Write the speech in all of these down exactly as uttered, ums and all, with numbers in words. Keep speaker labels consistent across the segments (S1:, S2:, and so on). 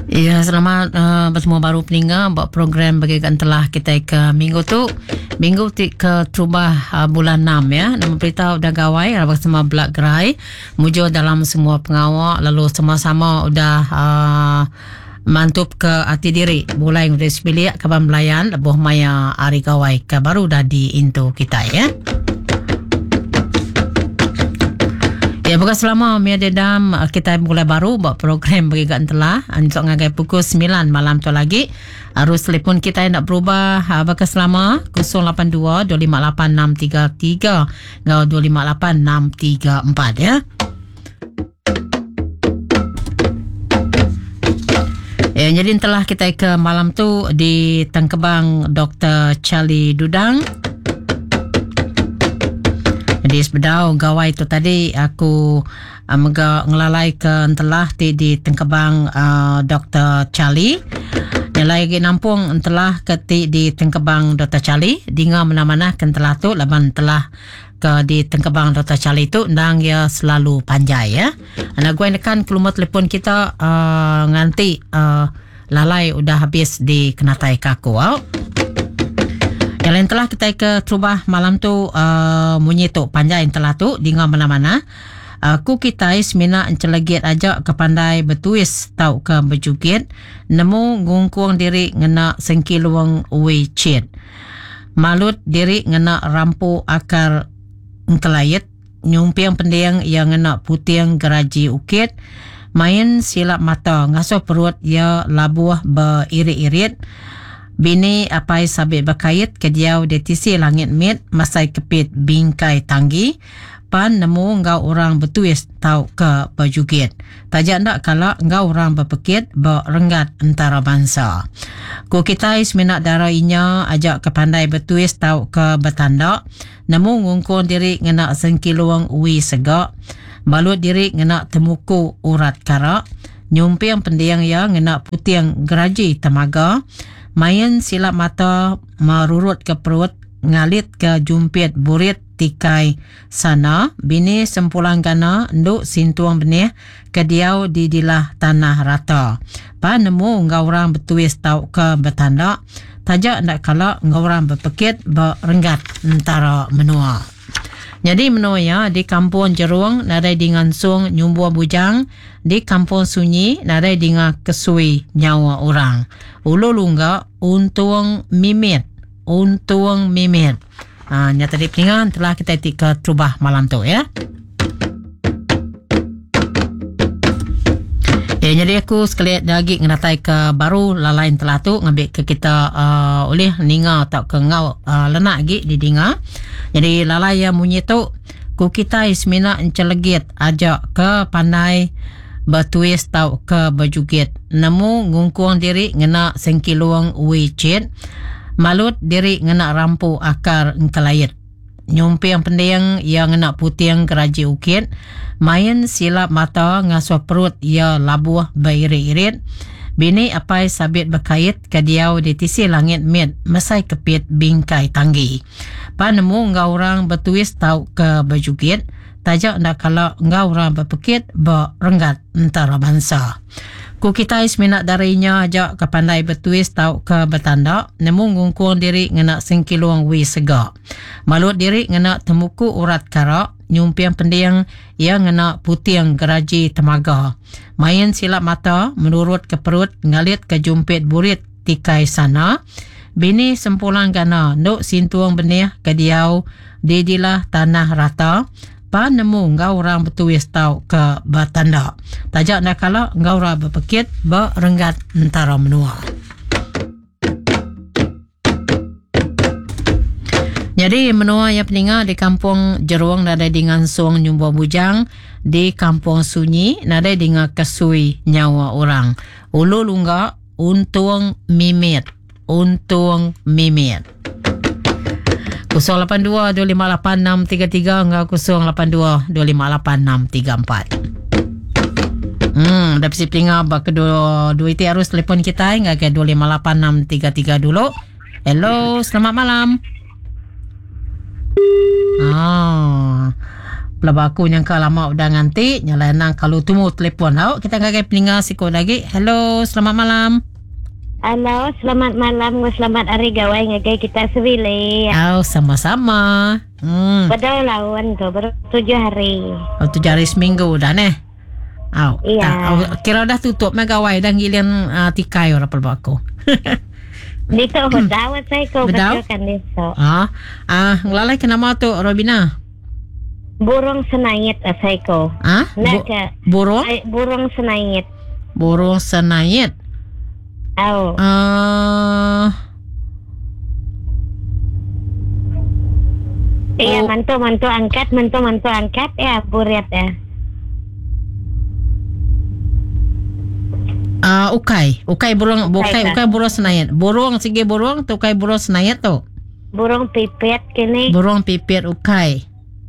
S1: Ya, selamat uh, bertemu baru peninggal buat program bagikan telah kita ke minggu tu. Minggu ti ke terubah uh, bulan enam ya. Nama berita udah gawai bersama Black Gerai. Mujur dalam semua pengawal lalu sama-sama udah uh, mantup ke hati diri. Mulai dari sembilan kaban melayan lebuh maya hari gawai ke baru dah di into kita ya. Ya, bukan selama Mia Dedam kita mulai baru buat program bagi kat telah untuk ngagai pukul sembilan malam tu lagi. Arus telefon kita yang nak berubah bukan selama kosong lapan dua dua lima lapan enam tiga tiga ngau dua lima lapan enam tiga empat ya. Ya, jadi telah kita ke malam tu di Tengkebang Doktor Charlie Dudang. Di sebedau gawai tu tadi aku uh, mega ngelalai ke telah di, di Tengkebang uh, Doktor Charlie. Nilai lagi nampung telah ke di, di Tengkebang Doktor Charlie. Dinga mana-mana ke telah tu laban telah ke di Tengkebang Doktor Charlie tu ndang ya selalu panjai ya. Anak gue nekan kelumut telefon kita uh, nganti uh, lalai udah habis di kenatai kaku. Wow. Yang lain telah kita ke terubah malam tu uh, munyi tu panjang telah tu dengan mana-mana. Aku uh, kita semina encelegit aja ke pandai betuis tau ke berjugit. Nemu ngungkuang diri ngena sengkiluang uwe cit. Malut diri ngena rampu akar ngkelayet. Nyumpiang pendiang yang ngena putiang geraji ukit. Main silap mata ngasuh perut ya labuah beririt-irit. Bini apai sabit berkait ke diau detisi langit mit masai kepit bingkai tanggi pan nemu ngau orang betuis tau ke berjugit. Tajak ndak kalau ngau orang berpekit berenggat antara bangsa. Ku kita isminak darah inya ajak ke pandai betuis tau ke bertanda. Nemu ngungkun diri ngena sengkiluang uwi segak. Balut diri ngena temuku urat karak. Nyumpiang pendiang ya ngena putiang geraji temaga. Main silap mata merurut ke perut ngalit ke jumpit burit tikai sana bini sempulang gana nduk sintuang benih ke diau di dilah tanah rata pa nemu ngau orang betuis tau ke bertanda tajak ndak kala ngau orang berpekit berenggat antara menua. Jadi menua di kampung Jeruang nadai dengan sung nyumbua bujang di kampung Sunyi nadai dengan kesui nyawa orang. Ulu lungga untung mimit, untung mimit. Ah, nyata di peningan telah kita tika terubah malam tu ya. Ya, jadi aku sekali lagi ngeratai ke baru lalain telah tu ngambil ke kita uh, oleh ninga atau ke ngau uh, lenak lagi di dinga. Jadi lalai yang munyi tu ku kita ismina encelegit ajak ke pandai bertuis tau ke berjugit. Nemu ngungkuang diri ngena sengkiluang uwi cit. Malut diri ngena rampu akar ngkelayet. Nyumpi yang pendiang yang ngena putiang geraji ukit. Main silap mata ngasuh perut ya labuah beririt-irit. Bini apai sabit berkait ke diau di tisi langit mit masai kepit bingkai tanggi. Panemu ngau orang bertuis tau ke berjugit. Tajak ndak kalau ngau orang berpekit berenggat antara bangsa. Ku kita isminak darinya ajak ke pandai bertuis tau ke bertanda. Nemu ngungkuang diri ngena sengkiluang wi segak. Malut diri ngena temuku urat karak. Nyumpiang pendiang yang ngena putiang geraji temaga. Main silap mata menurut ke perut ngalit ke jumpit burit tikai sana. Bini sempulang gana nduk sintuang benih ke diau di dilah tanah rata. Pa nemu ngau orang betuis tau ke bertanda. Tajak nak kala ngau orang berpekit berenggat antara menua. Jadi menua yang peninga di kampung Jeruang nada dengan suang nyumba bujang di kampung Sunyi nada dengan kesui nyawa orang. Ulu lungga untung mimit, untung mimit. kosong lapan dua dua lima lapan enam tiga tiga enggak kosong lapan dua dua lima lapan enam tiga empat. Hmm, dah pasti peninga bak kedua dua itu harus telefon kita enggak ke dua lima lapan enam tiga tiga dulu. Hello, selamat malam. Ah, pelaba aku yang ke lama udah nganti nyala nang kalau tumu telefon hau kita ngagai peninga siko lagi. Hello, selamat malam.
S2: Halo, selamat malam, selamat hari gawai ngagai kita sebili.
S1: Oh, sama-sama. Hmm.
S2: Padahal lawan tu baru tujuh hari.
S1: Oh, tujuh hari seminggu dah neh. Oh,
S2: iya.
S1: Ah, oh, kira dah tutup megawai dan gilian uh, tikai ora pelaba aku.
S2: Dito bedawat saya ko
S1: Bedaw?
S2: betul kan dito.
S1: Ah, ah, ngelalai ke nama tu Robina?
S2: Burung senayit asay ko.
S1: Ah, Bu-
S2: Naga.
S1: burung?
S2: Ay, burung senayit.
S1: Burung senayit.
S2: Oh.
S1: Ah,
S2: Iya,
S1: Oh.
S2: mantu mantu angkat, mantu mantu angkat ya, buriat ya.
S1: ah, ukai, ukai burung, ukai,
S2: Ukai,
S1: ukai burung senayit. Burung sige burung tu ukai burung senayit tu.
S2: Burung pipit kini
S1: Burung pipit ukai.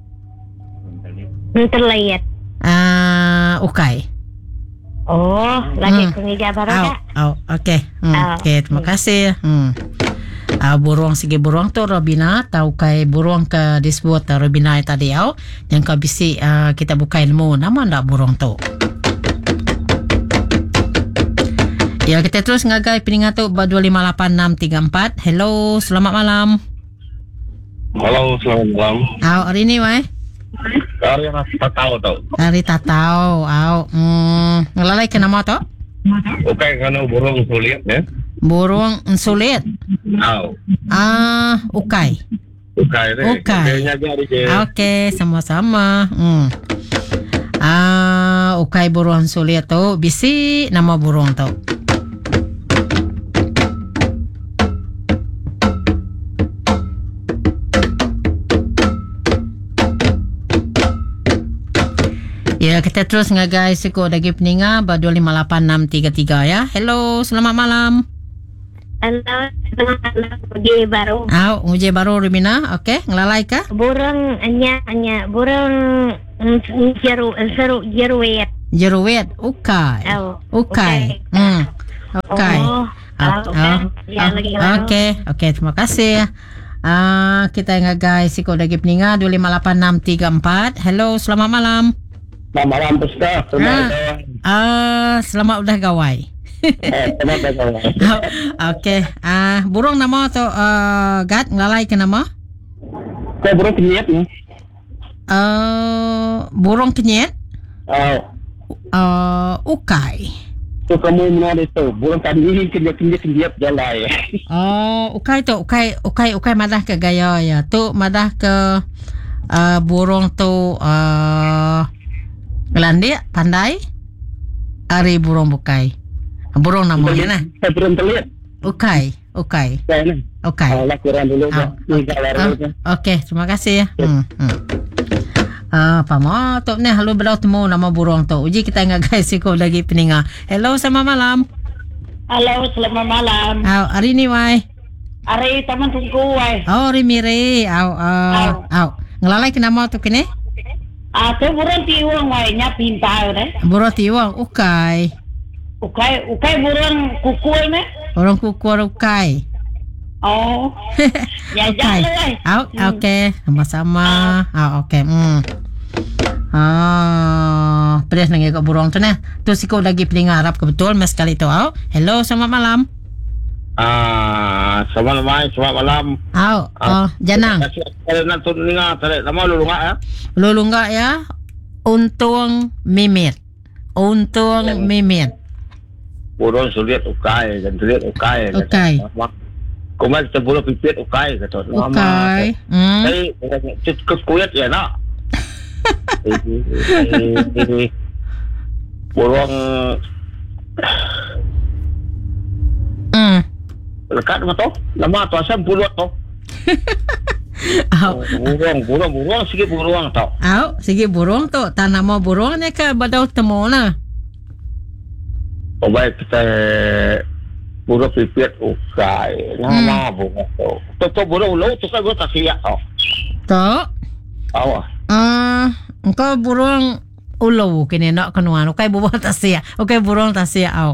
S2: terlihat.
S1: Ah, ukai.
S2: Oh, lagi
S1: Hmm.
S2: kungiga baru
S1: Au,
S2: kak.
S1: au, okey. Hmm,
S2: Au.
S1: okey, terima kasih. Hmm. Ah, burung sige burung tu Robina tahu kai burung ke disebut uh, Robina tadi au yang kau bisi uh, kita buka ilmu nama ndak burung tu. Ya, kita terus ngagai peningat tu dua lima lapan enam tiga empat. Hello, selamat malam.
S3: Halo, selamat malam.
S1: Au, hari ni wai.
S3: Hari yang tak tahu tau.
S1: Hari tak tahu. Au, hmm, ngelalai ke nama tu?
S3: Oke, karena burung sulit ya.
S1: Burung sulit.
S3: Tahu.
S1: Ah, ukai.
S3: Ukai deh.
S1: Ukai.
S3: Ukainya jadi je.
S1: Okey, sama-sama. Hmm. Ah, ukai burung sulit tu bisi nama burung tu. Ya, kita terus ngagai siko dagi peninga ba dua lima lapan enam tiga tiga ya. Hello, selamat malam.
S2: Halo, selamat malam pagi baru.
S1: Au, uje baru Rumina. Okey, ngelalai kah?
S2: Burung anya anya burung mm, jeru seru jeruet.
S1: Jeruit, ukai.
S2: Oh,
S1: Ukai.
S2: ukai.
S1: Hmm. Ukai.
S2: Oh,
S1: Ah,
S2: oh,
S1: ah,
S2: ya,
S1: ah,
S2: lagi baru.
S1: Okey, okey, terima kasih. Ah, kita ngagai siko dagi peninga dua lima lapan enam tiga empat. Hello, selamat malam.
S3: Selamat malam, Puska. Selamat malam.
S1: Ah, selamat udah gawai.
S3: Eh, Selamat malam.
S1: Okey. Ah, burung nama tu uh, Gat ngelalai ke nama?
S3: Saya burung kenyat ni.
S1: Uh, burung kenyit.
S3: Oh,
S1: Uh, ukai.
S3: tu kamu mana itu? Burung tadi ini kenyat kenyat kenyat jalan ya.
S1: Oh, ukai tu ukai ukai ukai madah ke gaya ya. Tu madah ke uh, burung tu uh, gelandik pandai. Ari burung bukai. Burung namanya nah.
S3: Saya burung terlihat.
S1: Ukai, ukai,
S3: Saya ni.
S1: ukai.
S3: Allah kurang dulu.
S1: Ah,
S3: Ni jalan
S1: Ah,
S3: dulu.
S1: Okey, terima kasih ya. Hmm. hmm. Ah, apa mau tu ni halu belau temu nama burung tu. Uji kita enggak guys siko lagi peninga. Hello, selamat malam.
S2: Halo, selamat malam.
S1: Au, hari ni wai.
S2: Ari taman tunggu wai.
S1: Oh, rimiri. Au, uh, au. Ngelalai ke nama tu kini?
S2: Ah, tu burung tiwang wai nya pintar deh.
S1: Burung tiwang ukai.
S2: Ukai ukai burung kukul ne.
S1: Burung kukur ukai.
S2: Oh. Ya
S1: Ukai.
S2: jalan wai.
S1: Au, okey. Sama-sama. Au, okey. Hmm. Ah, pedas nanti kat burung tu nah. Tu siko lagi peninga harap ke betul mas sekali tu. Au. Hello, selamat malam.
S3: Ah, selamat malam, selamat malam.
S1: Au, oh, janang.
S3: Kalau nak turun ni nak tarik nama lu enggak ya?
S1: Lulu enggak ya? Untung mimit. Untung mimit.
S3: Burung sulit ukai dan sulit ukai.
S1: Ukai.
S3: Kuman sebelum pipit ukai kata.
S1: Ukai. Hmm.
S3: Hey, ke kuyat ya nak. Burung
S1: Hmm.
S3: lekat apa tu? Nama tu asal buluat tu.
S1: Au.
S3: Burung, burung, burung sikit burung tu.
S1: Au, sige burung tu. Tak nama burungnya ke badau temu lah.
S3: Oh baik kita burung pipit ukai. Nama burung tu. Tu tu burung lu tu kan gua tak siap tu.
S1: Tu.
S3: Awak.
S1: Ah, engkau burung ulau kini nak kenuan. Ukai burung tak siap. Ukai burung tak siap au.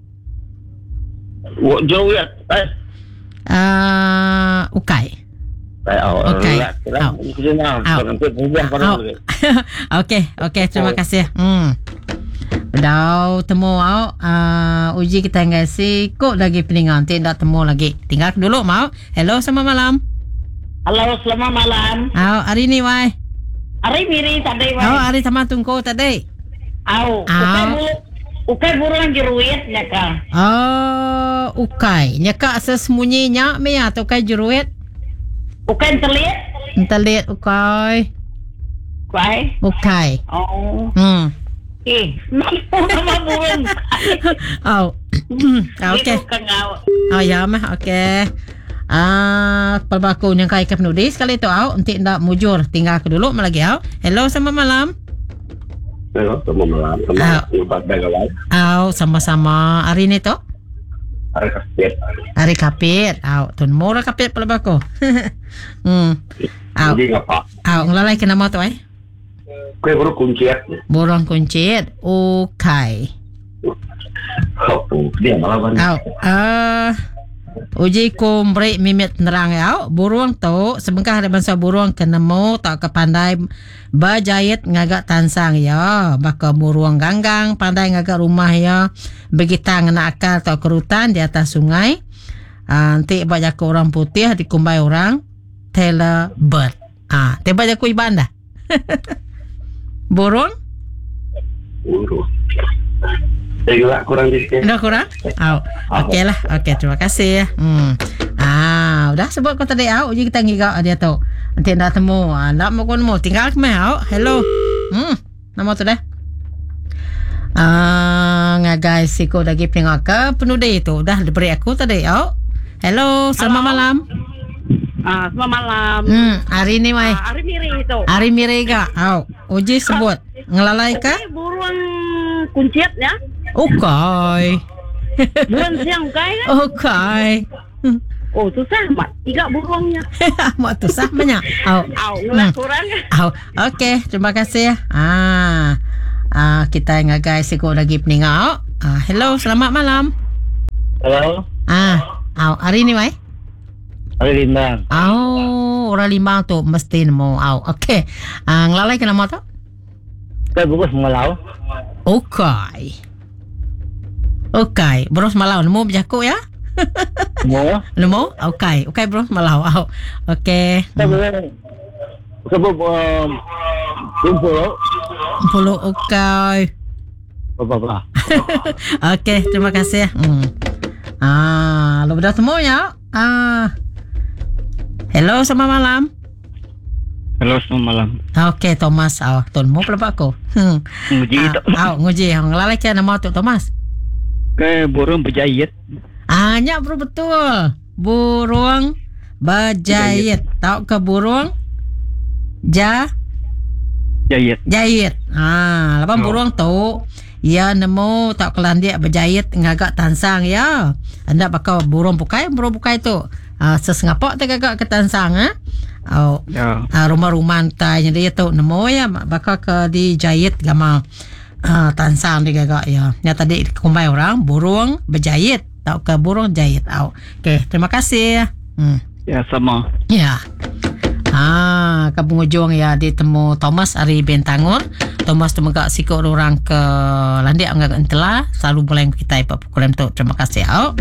S3: Jauh ya. Eh.
S1: Ah, ukai.
S3: Kayak awak.
S1: Okey.
S3: Kerang. Kerang.
S1: Au.
S3: Nanti buang pada
S1: Au. Okey, okey, terima kasih. Hmm. Dah temu au uh, uji kita ngai si kok lagi peningan tidak temu lagi. Tinggal dulu mau. Hello, selamat malam.
S4: Halo, selamat malam.
S1: Au, hari ni wai.
S4: Ari miri tadi
S1: Au,
S4: wai.
S1: hari sama tungko tadi.
S4: Au,
S1: Au.
S4: ukai bulu, ukai burung jeruit ya ka.
S1: Oh, ukai. Nyaka sesembunyinya me atau kai jeruit?
S4: Ukai telit,
S1: Entah lihat ukai.
S4: kai.
S1: Ukai.
S4: Oh,
S1: Hmm.
S4: eh, nama burung.
S1: Au. Okey.
S4: Itu kangau.
S1: Oh ya mah okey. Ah, pelbaku yang kai ke penulis sekali tu au nanti ndak mujur tinggal ke dulu lagi au. Hello, selamat malam.
S3: Hello, selamat malam. Selamat ibadah kawan.
S1: Au, sama-sama. Hari ni tu?
S3: Hari kapit.
S1: Hari kapit. Au, tun murah kapit pelbaku. hmm. Au.
S3: Jadi ngapa?
S1: Au, ngelalai ke nama tu eh?
S3: Kue baru kunciat.
S1: Burung kuncit. Ukai.
S3: Oh, dia malah ban.
S1: Au. Ah, uji ku break mimit nerang au. Burung tu sebengkah ada bangsa burung kenemu tak kepandai bajayit ngagak tansang ya. Baka burung ganggang pandai ngagak rumah ya. Begitang nak akal atau kerutan di atas sungai. Ah, nanti baca ke orang putih dikumbai orang Taylor bird. Ah, tiba baca ku iban dah. Burung?
S3: Burung. Saya juga kurang dikit.
S1: Dah kurang? Oh, okey lah. Okey, terima kasih ya. Hmm. Ah, udah sebut kau tadi au, uji kita ngigau dia tu. Nanti nak temu. Ah, nak mau nemu tinggal ke mau. Hello. Hmm. Nama tu dah. Ah, ngagai siko lagi pengak ke penudi tu. Dah diberi aku tadi au. Hello, selamat
S4: Halo.
S1: malam.
S4: Ah, selamat malam.
S1: Hmm, hari ni mai.
S4: Ah, Ari miri itu.
S1: Hari mirega. Au, uji sebut. Ngelalai ke?
S4: Ukai burung kunciat ya.
S1: Ukai.
S4: Burung siang ukai kan?
S1: Ukai.
S4: Oh, susah mat. Tiga burungnya.
S1: Mak tu sah banyak. Au.
S4: Au, ngelak kurang.
S1: Oh, okey, terima kasih ya. Ah, ah kita ngagai siko lagi peningau. Ah, hello, selamat malam.
S3: Hello.
S1: Ah, au, hari ni mai.
S3: Hari Lindang.
S1: Oh, orang lima tu mesti nemu. Au, okey. Ah, ngelalai ke nama tu?
S3: Kue burung mengalau.
S1: Okey. Okey, bros malau nemu berjaku ya?
S3: Semua.
S1: Nemu? Okey, okey bros malau. Au. Okey.
S3: Kue burung. Sebab kumpul.
S1: Puluh okey.
S3: Apa-apa.
S1: Okey, terima kasih. Hmm. Ah, lu dah temu ya? Ah. Hello, selamat malam.
S5: Hello, selamat malam.
S1: Okey, Thomas. Oh, tuan mu pelapa aku. Hmm.
S5: Nguji
S1: Ah,
S5: tak?
S1: ah, nguji. Ngelalai ke nama tu Thomas?
S5: Ke burung berjayit.
S1: Ah, nya bro betul. Burung berjayit. Tahu ke burung? Ja
S5: Jayit.
S1: jayit. Ah, lapan
S5: Oh.
S1: burung tu ya nemu tak kelandiak berjayit ngagak tansang ya. Anda bakal burung pukai, burung pukai tu. Ah, sesengapak tak agak ke tansang ah. Oh,
S5: Ya.
S1: uh, rumah-rumah antainya dia tu nemu ya bakal ke di jahit gama uh, tansang dia gagak ya. Ya tadi kumbai orang burung berjahit tau ke burung jahit. Oh. Okey, terima kasih. Hmm.
S5: Ya, sama.
S1: Ya. Ah, ke penghujung ya ditemu Thomas Ari Bentangur. Thomas tu megak sikut orang ke landik angga entela selalu boleh kita ipa program tu. Terima kasih. Oh.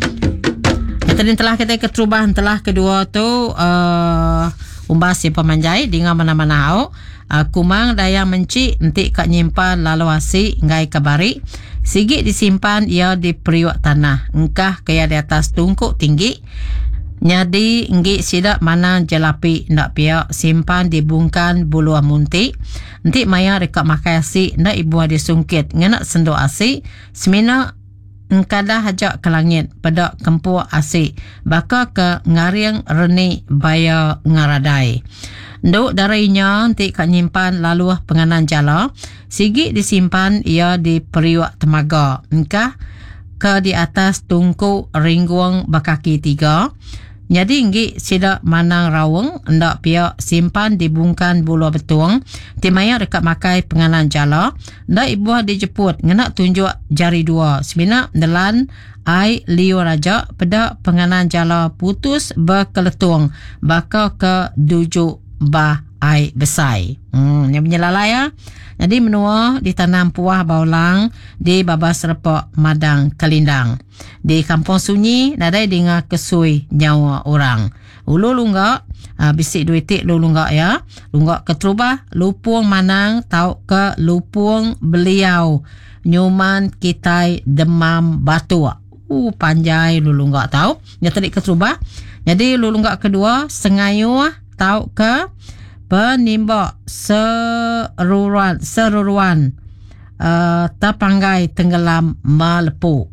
S1: Tadi telah kita ke perubahan telah kedua tu uh, umbas si pemanjai dengan mana-mana au uh, kumang daya menci nanti kak nyimpan lalu asi ngai kabari sigi disimpan ia di periuk tanah engkah kaya di atas tungkuk tinggi nyadi nggi sidak mana jelapi ndak piak simpan dibungkan bulu munti nanti maya rekak makai asi ndak ibu ada sungkit ngena sendo asi semina engkada hajak ke langit pada kempu asi baka ke ngariang reni baya ngaradai nduk darinya nanti kak nyimpan lalu penganan jala sigi disimpan ia di periuk temaga engkah ke di atas tungku ringguang bakaki tiga Jadi inggi sida manang raweng ndak pihak simpan dibungkan bulu betuang timaya dekat makai penganan jala ndak ibuah dijeput ngena tunjuk jari dua semina nelan ai liu raja pada penganan jala putus berkeletung bakal ke dujuk bah ai besai. Hmm, yang menyelalai ya. Jadi menua ditanam puah baulang di Babas Repok Madang Kelindang. Di Kampung Sunyi nadai dengar kesui nyawa orang. Ulu lunggak uh, bisik duitik lu lunggak ya. Lunggak ketrubah lupung manang tau ke lupung beliau nyuman kitai demam batu. Uh panjai lu lunggak tau. Yang tadi ketrubah. Jadi lu lunggak kedua sengayu tau ke penimba seruruan seruruan uh, terpanggai tenggelam melepuh.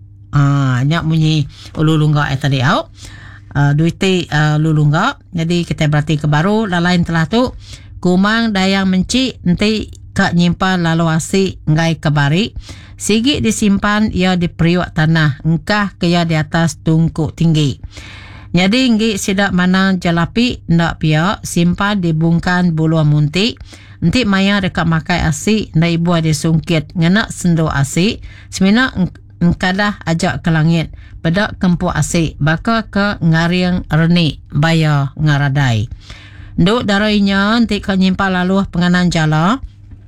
S1: Ah, nyak bunyi ululungga eh tadi au. Uh, duiti uh, lulungga. Jadi kita berarti ke baru lalain telah tu kumang dayang menci nanti kak nyimpan lalu asik ngai kebari. Sigi disimpan ia di periuk tanah engkah kaya di atas tungku tinggi. Jadi inggi sidak mana jalapi ndak pia simpan dibungkan bulu munti. Nanti maya dekat makai asik ndak ibu ada sungkit ngena sendo asik. Semina engkadah ajak ke langit pedak kempu asik baka ke ngariang reni baya ngaradai. Nduk darainya nanti ke nyimpan lalu penganan jala.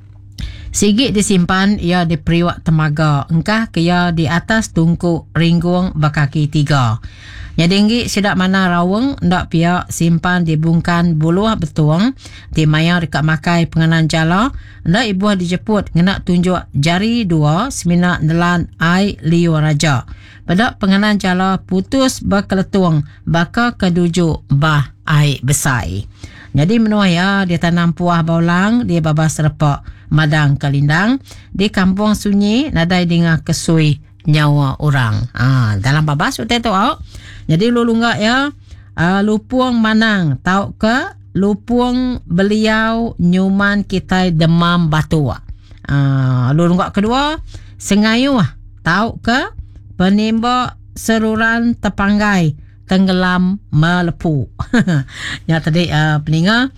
S1: Sigi disimpan ia di periuk temaga engkah kaya di atas tungku ringgung berkaki tiga. Jadi inggi sidak mana raweng ndak pihak simpan dibungkan buluh betuang di maya dekat makai penganan jala ndak ibuah dijeput ngena tunjuk jari dua semina nelan ai liu raja pada penganan jala putus berkeletung baka kedujuk bah ai besai. Jadi menua ya dia tanam puah baulang di Babas Repok Madang Kelindang di Kampung Sunyi nadai dengar kesui nyawa orang. Ah, dalam babas utai tu au. Jadi lulunggak ya uh, lupung manang tau ke lupung beliau nyuman kitai demam batu. Uh, lulunggak kedua sengayu tau ke penimba seruran terpanggai tenggelam melepuh. Ya tadi uh, peninga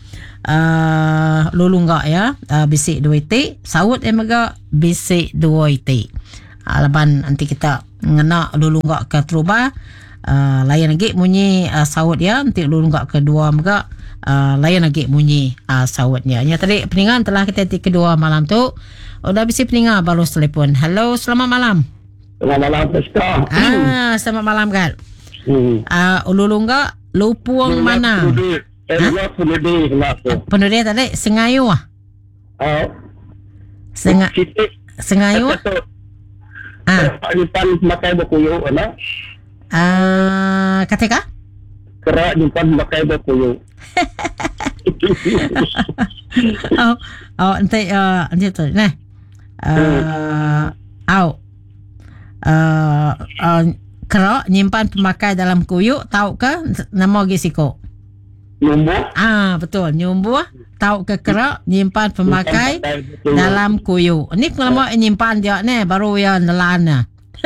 S1: uh, lulunggak ya uh, bisik dua itik saut emaga bisik dua itik. Alaban nanti kita ngena lulunggak ke terubah uh, layan lagi bunyi uh, saut ya nanti lulunggak kedua juga uh, layan lagi bunyi uh, sautnya. Ya tadi peningan telah kita ti kedua malam tu udah bisi peninga baru telefon. Hello, selamat malam.
S3: Selamat malam Peska.
S1: Ah, selamat malam kan.
S3: Hmm.
S1: Uh, lulunggak lupung mana?
S3: Eh, penduduk kenapa?
S1: Penduduk tadi sengayu ah.
S3: Oh.
S1: Senga sengayu ah. Ah.
S3: Nyimpan makai berkuyu ana.
S1: Ah, katika?
S3: Kerak nyimpan makai berkuyu.
S1: Oh, oh, nanti uh, nanti tu, nah. Uh, au. Uh, uh, kerak nyimpan pemakai dalam kuyuk, tahu ke nama gisiko?
S3: Nyumbu.
S1: Ah, betul, nyumbu. Tahu ke kerak nyimpan pemakai dalam kuyuk. Ni kalau nyimpan dia ni baru ya nelan nah.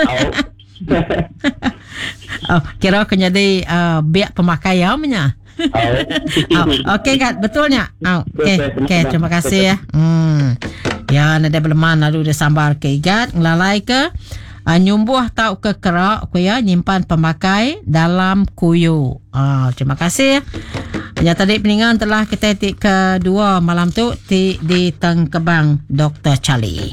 S1: Oh, kira kena di uh, biak pemakai ya punya. Oh, okey kan, betulnya. Oh, okey, okey, terima kasih ya. Hmm. Ya, nada beleman lalu dia sambar ke igat, ngelalai ke uh, nyumbuh tau ke kerak ku ya nyimpan pemakai dalam kuyu. Ah, terima kasih. Ya tadi peningan telah kita tik kedua malam tu di, di Tengkebang Doktor Charlie.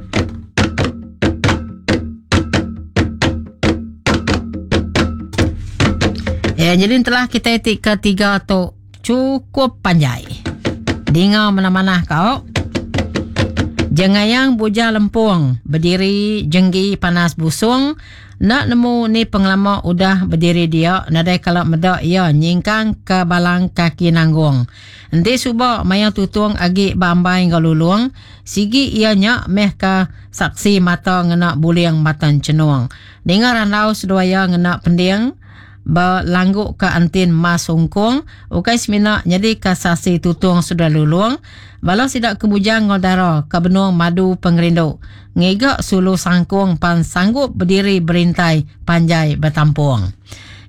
S1: Ya, jadi telah kita tik ketiga tu cukup panjang. Dengar mana-mana kau. Jengayang buja lempung, berdiri jenggi panas busung. Nak nemu ni penglama udah berdiri dia, nadai kalau medak ia nyingkang ke balang kaki nanggung. Nanti suba maya tutung agi bambai galulung, sigi ia nyak meh ke saksi mata ngena buliang matan cenuang. Dengar randau seduaya ngena pending, berlangguk ke antin mas hongkong, ukai semina jadi ke saksi tutung sudah lulung, balau sidak kebujang ngodara ke benung madu pengerinduk. Ngigak sulu sangkung pan sanggup berdiri berintai panjai bertampung.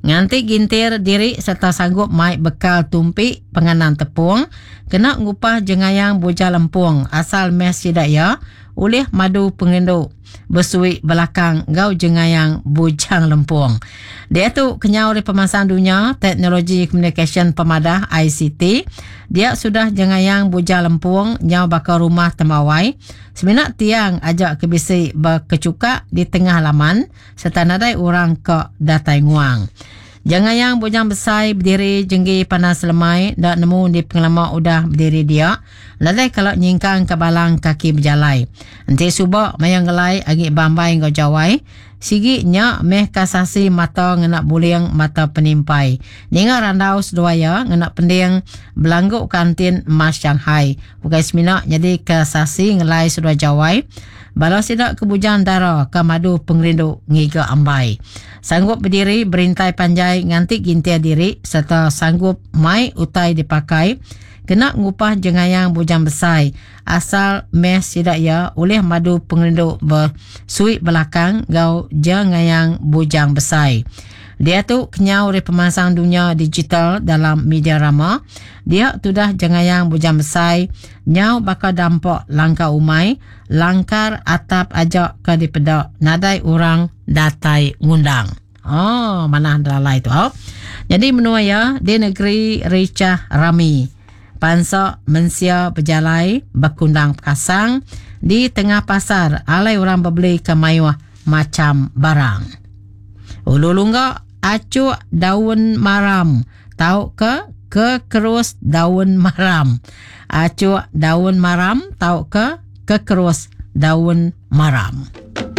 S1: Nganti gintir diri serta sanggup mai bekal tumpi penganan tepung, kena ngupah jengayang buja lempung asal mes sidaya oleh madu pengenduk bersui belakang gau jengayang bujang lempung. Dia tu kenyau di pemasan dunia teknologi communication pemadah I C T. Dia sudah jengayang buja lempung nyau bakal rumah temawai. Seminat tiang ajak kebisi berkecuka di tengah laman serta nadai orang ke datai nguang. Jengayang bujang besar berdiri jenggi panas lemai dak nemu di pengelama udah berdiri dia. Ladai kalau nyingkang ke balang kaki berjalai. Nanti subak mayang gelai agi bambai ngau jawai. Sigi nya meh kasasi mata ngenak buling mata penimpai. Ninga randau seduaya ngenak pending belangguk kantin emas Shanghai. Bukai semina jadi kasasi ngelai sedua jawai. Balau sidak kebujan dara ke madu pengrindu ngiga ambai. Sanggup berdiri berintai panjai nganti gintia diri serta sanggup mai utai dipakai. Kena ngupah jengayang bujang besar asal mes sidak ya oleh madu pengrindu bersui belakang gau jengayang bujang besar. Dia tu kenyau dari pemasang dunia digital dalam media rama. Dia tu dah jengayang bujang besar nyau bakal dampak langkah umai langkar atap ajak ke dipedak nadai orang datai ngundang. Oh, mana dalalai tu. Oh. Jadi menua ya di negeri Ricah Rami. Pansa mensia berjalai berkundang kasang di tengah pasar alai orang berbeli ke mayuah macam barang. Ulu lungga acu daun maram. Tahu ke kekerus daun maram. Acu daun maram tahu ke kekerus daun maram.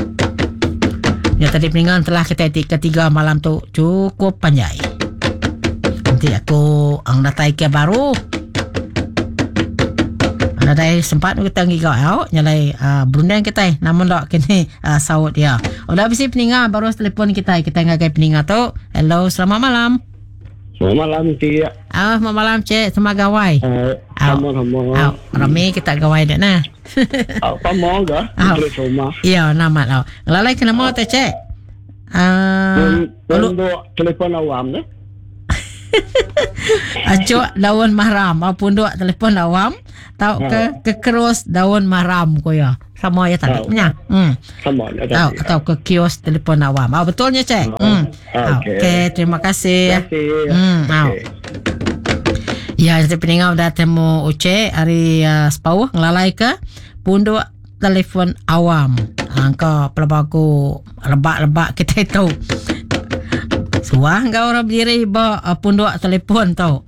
S1: Ya tadi peningan telah kita ketiga malam tu cukup panjang. Nanti aku ang datai ke baru. Nadai sempat kita ngi kau nyalai uh, berundang kita namun dak kini uh, saut dia. Udah bisi peninga baru telefon kita kita ngagai peninga tu. Hello, selamat malam.
S3: Selamat malam Tia.
S1: Ah, selamat malam cik, sama gawai.
S3: Eh, sama sama.
S1: Ah, rame kita gawai dak nah.
S3: Ah, sama ga?
S1: Ah.
S3: Terus rumah.
S1: Iya, nama tau. Lalai kena mau teh cik. Ah,
S3: Lalu telefon awam ne?
S1: acuk daun mahram apun dua telefon awam tau ke kekerus daun mahram ko ya sama ya tadi nya hmm
S3: Sama ya.
S1: tau atau ke kios telefon awam ah betulnya cek hmm
S3: Ah,
S1: okey
S3: okey.
S1: terima kasih
S3: Terima kasih.
S1: hmm au
S3: Okey.
S1: ya jadi peningau dah temu uce hari uh, sepauh ngelalai ke punduk telefon awam angka pelabaku rebak-rebak kita tahu suah engkau orang berdiri ba uh, punduk telefon tau.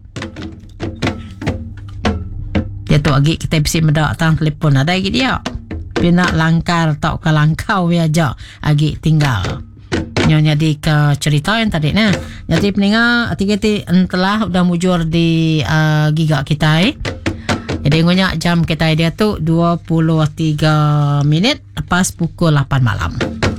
S1: Dia tu lagi kita bisa mendak tang telefon ada lagi dia. Pina langkar tau ke langkau ya aja lagi tinggal. Nyonya di ke cerita yang tadi nah. Jadi peninga tiga ti telah udah mujur di uh, giga kita eh. Jadi ngonya jam kita dia tu dua puluh tiga minit lepas pukul lapan malam.